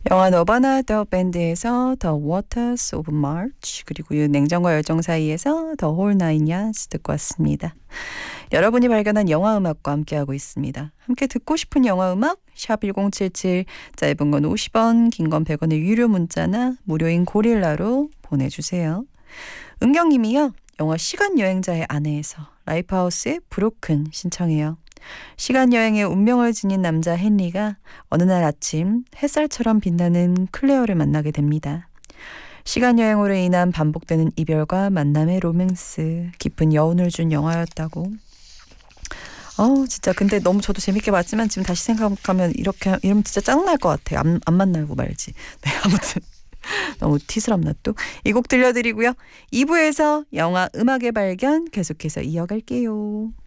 영화 너바나 더 밴드에서 The Waters of March, 그리고 냉정과 열정 사이에서 The Whole Nine Yards 듣고 왔습니다. 여러분이 발견한 영화 음악과 함께하고 있습니다. 함께 듣고 싶은 영화 음악 샵 1077, 짧은 건 50원, 긴 건 100원의 유료 문자나 무료인 고릴라로 보내주세요. 은경님이요. 영화 시간여행자의 아내에서 라이프하우스의 브로큰 신청해요. 시간여행의 운명을 지닌 남자 헨리가 어느 날 아침 햇살처럼 빛나는 클레어를 만나게 됩니다. 시간여행으로 인한 반복되는 이별과 만남의 로맨스, 깊은 여운을 준 영화였다고. 진짜 근데 너무 저도 재밌게 봤지만 지금 다시 생각하면 이러면 진짜 짜증날 것 같아요. 안 만나고 말지. 네, 아무튼 너무 티스럽나 또. 이 곡 들려드리고요. 2부에서 영화 음악의 발견 계속해서 이어갈게요.